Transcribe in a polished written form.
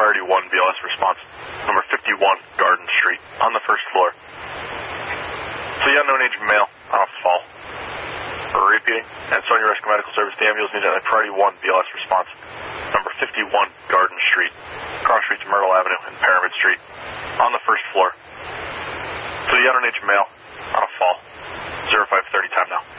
priority 1 BLS response. Number 51 Garden Street, on the first floor. To the unknown age male on a fall. Repeating. Ansonia Rescue Medical Service, the ambulance needs a priority 1 BLS response. Number 51 Garden Street, cross streets Myrtle Avenue and Pyramid Street, on the first floor. To the unknown age male on a fall. 0530 time now.